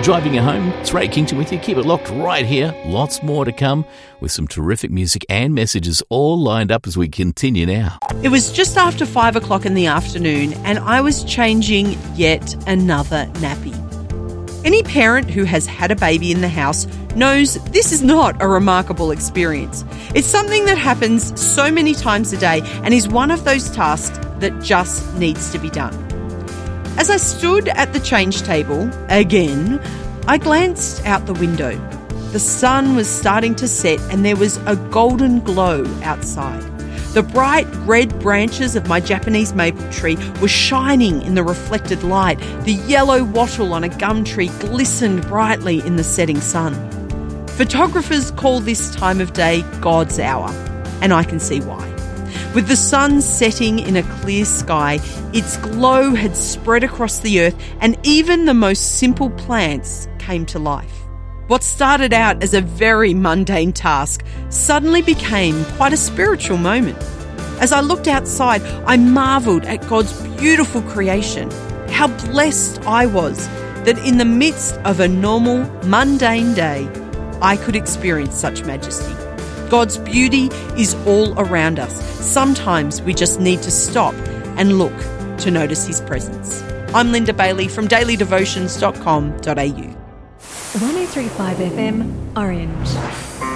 Driving you home, it's Ray Kington with you. Keep it locked right here. Lots more to come with some terrific music and messages all lined up as we continue now. It was just after 5 o'clock in the afternoon and I was changing yet another nappy. Any parent who has had a baby in the house knows this is not a remarkable experience. It's something that happens so many times a day and is one of those tasks that just needs to be done. As I stood at the change table, again, I glanced out the window. The sun was starting to set and there was a golden glow outside. The bright red branches of my Japanese maple tree were shining in the reflected light. The yellow wattle on a gum tree glistened brightly in the setting sun. Photographers call this time of day God's hour, and I can see why. With the sun setting in a clear sky, its glow had spread across the earth and even the most simple plants came to life. What started out as a very mundane task suddenly became quite a spiritual moment. As I looked outside, I marvelled at God's beautiful creation. How blessed I was that in the midst of a normal, mundane day, I could experience such majesty. God's beauty is all around us. Sometimes we just need to stop and look to notice His presence. I'm Linda Bailey from dailydevotions.com.au. 103.5 FM, Orange.